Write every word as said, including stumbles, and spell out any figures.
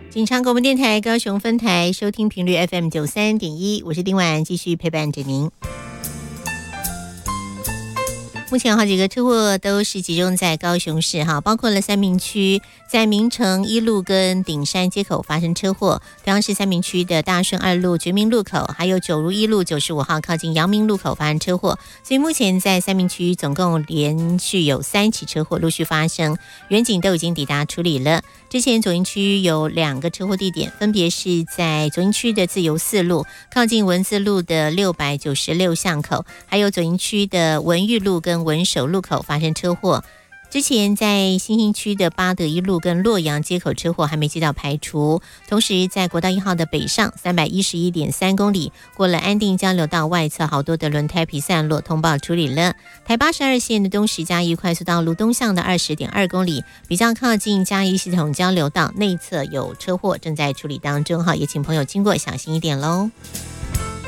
警察广播电台高雄分台收听频率 F M 九三点一，我是丁婉，继续陪伴着您。目前好几个车祸都是集中在高雄市哈，包括了三民区，在明诚一路跟顶山街口发生车祸，同样是三民区的大顺二路觉明路口，还有九如一路九十五号靠近阳明路口发生车祸，所以目前在三民区总共连续有三起车祸陆续发生，员警都已经抵达处理了。之前左营区有两个车祸地点，分别是在左营区的自由四路靠近文字路的六百九十六巷口，还有左营区的文裕路跟文首路口发生车祸。之前在新兴区的八德一路跟洛阳街口车祸还没接到排除，同时在国道一号的北上三百一十一点三公里过了安定交流道外侧，好多的轮胎皮散落，通报处理了。台八十二线的东石嘉义快速道路东向的二十点二公里，比较靠近嘉义系统交流道内侧有车祸，正在处理当中哈，也请朋友经过小心一点喽。